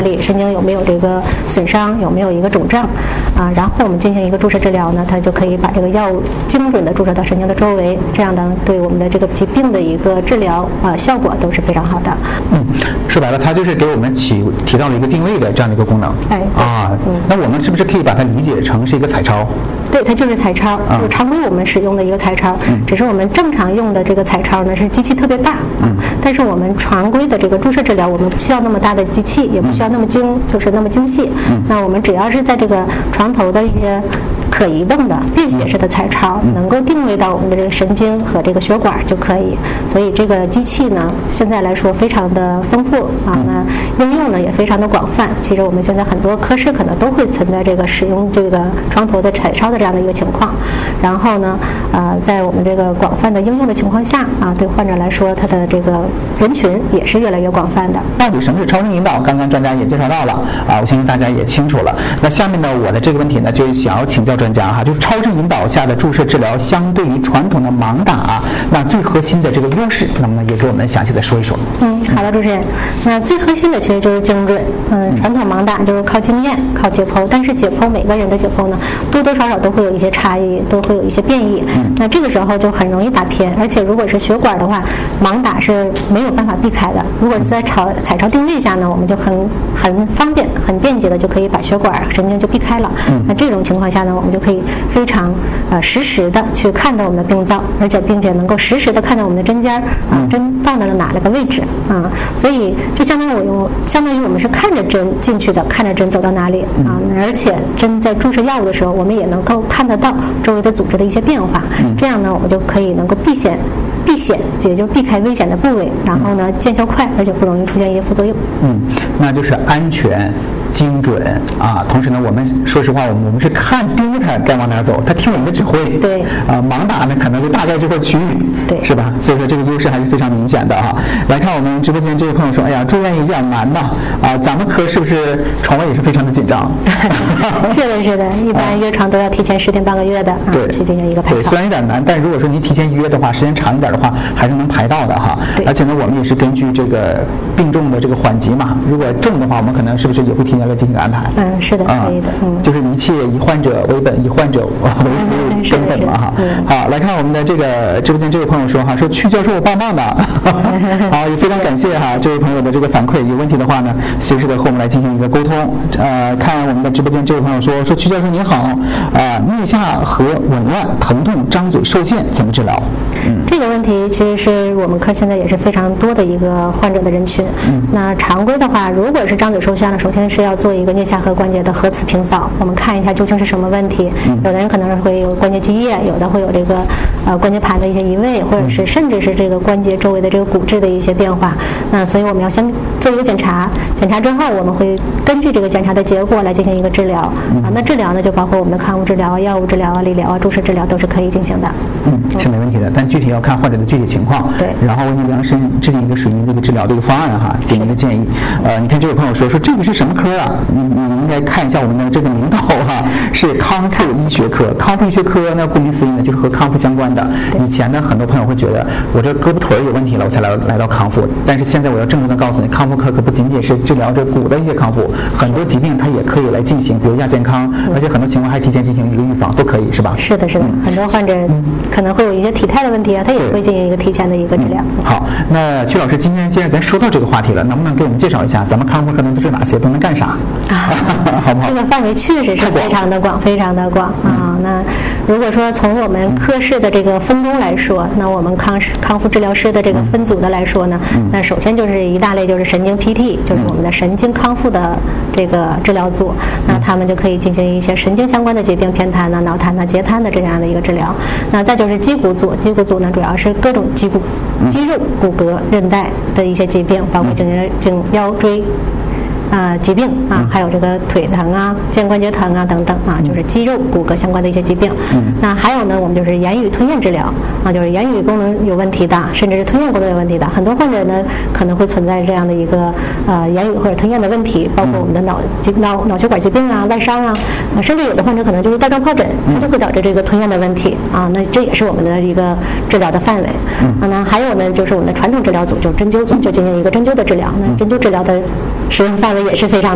里，神经有没有这个损伤，有没有一个肿胀啊，然后我们进行一个注射治疗呢，它就可以把这个药物精准的注射到神经的周围，这样呢对我们的这个疾病的一个治疗效果都是非常好的。 说白了，它就是给我们提到了一个定位的这样的一个功能。那我们是不是可以把它理解成是一个彩超？ 对，它就是彩超，就是常规我们使用的一个彩超，只是我们正常用的这个彩超呢是机器特别大，但是我们常规的这个注射治疗，我们不需要那么大的机器，也不需要那么精细，那我们只要是在这个床头的一些可移动的便携式的彩超，能够定位到我们的这个神经和这个血管就可以。所以这个机器呢，现在来说非常的丰富啊，那应用呢也非常的广泛。其实我们现在很多科室可能都会存在这个使用这个床头的彩超的这样的一个情况。然后呢，在我们这个广泛的应用的情况下啊，对患者来说，他的这个人群也是越来越广泛的。 到底什么是超声引导？刚刚专家也介绍到了啊，我相信大家也清楚了。那下面呢，我的这个问题呢，就想要请教专家哈，就是超声引导下的注射治疗，相对于传统的盲打，那最核心的这个优势，能不能也给我们详细的说一说？ 好的，主持人。那最核心的其实就是精准。传统盲打就是靠经验、靠解剖，但是解剖每个人的解剖呢，多多少少都会有一些差异，都会有一些变异。那这个时候就很容易打偏，而且如果是血管的话，盲打是没有办法避开的。如果是在彩超定位下呢，我们就很方便、很便捷的就可以把血管神经就避开了。那这种情况下呢，我们就可以非常实时的去看到我们的病灶，并且能够实时的看到我们的针尖针到了哪个位置啊，所以就相当于我们是看着针进去的，看着针走到哪里啊，而且针在注射药物的时候，我们也能够看得到周围的组织的一些变化，这样呢，我们就可以能够避险，也就是避开危险的部位，然后呢见效快，而且不容易出现一些副作用。 那就是安全、精准啊。同时呢，我们说实话，我们是盯着它该往哪走，它听我们的指挥。 对。 盲打呢，可能就大概这块区域。 对。 是吧？所以说这个优势还是非常明显的哈。来看我们直播间这位朋友说，哎呀，住院有点难呐啊，咱们科是不是床位也是非常的紧张？ 是的，一般约床都要提前10天半个月的对去进行一个排对，虽然有点难，但如果说您提前预约的话，时间长一点的话，还是能排到的哈。而且呢，我们也是根据这个病重的这个缓急嘛，如果重的话，我们可能是不是也会提前来进行安排？ 是的，可以的。 就是一切以患者为本，以患者为服务根本嘛哈。好，来看我们的这个直播间这位朋友说哈，说曲教授棒棒的，好，也非常感谢哈这位朋友的这个反馈。有问题的话呢，随时的和我们来进行一个沟通。看我们的直播间这位朋友说曲教授您好，颞下颌紊乱、疼痛、张嘴受限怎么治疗？ 这个问题其实是我们科现在也是非常多的一个患者的人群。那常规的话，如果是张嘴受限了，首先是要做一个颞下颌关节的核磁平扫，我们看一下究竟是什么问题。有的人可能会有关节积液，有的会有这个关节盘的一些移位，或者是甚至是这个关节周围的这个骨质的一些变化。那所以我们要先做一个检查，检查之后我们会根据这个检查的结果来进行一个治疗那治疗呢就包括我们的康复治疗、药物治疗、理疗注射治疗都是可以进行的。 是没问题的，但具体要看患者的具体情况。 对。 然后为您量身制定一个属于您这个治疗的一个方案哈，给您一个建议。你看这位朋友说这个是什么科啊？你应该看一下我们的这个名头哈，是康复医学科。康复医学科呢，顾名思义呢，就是和康复相关的。以前呢，很多朋友会觉得我这胳膊腿有问题了，我才来到康复。但是现在我要郑重的告诉你，康复科可不仅仅是治疗这骨的一些康复，很多疾病它也可以来进行，比如亚健康，而且很多情况还提前进行一个预防，都可以，是吧？ 是的，很多患者可能会有一些体态的问题啊，他也会进行一个提前的一个治疗。 好，那曲老师，今天既然咱说到这个话题了，能不能给我们介绍一下咱们康复科能都是哪些，都能干啥？好不好？ 这个范围确实是非常的广啊。那如果说从我们科室的这个分工来说，那我们康复治疗师的这个分组的来说呢，那首先就是一大类就是神经 PT， 就是我们的神经康复的这个治疗组，那他们就可以进行一些神经相关的疾病，偏瘫脑瘫截瘫的这样的一个治疗。那再就是肌骨组呢，主要是各种肌肉、骨骼、韧带的一些疾病，包括颈腰椎疾病还有这个腿疼肩关节疼等等就是肌肉骨骼相关的一些疾病。那还有呢，我们就是言语吞咽治疗就是言语功能有问题的，甚至是吞咽功能有问题的，很多患者呢可能会存在这样的一个言语或者吞咽的问题，包括我们的脑血管疾病外伤甚至有的患者可能就是带状疱疹，它就会导致这个吞咽的问题那这也是我们的一个治疗的范围。那还有呢，就是我们的传统治疗组，就是针灸组，就进行一个针灸的治疗。那针灸治疗的使用范围也是非常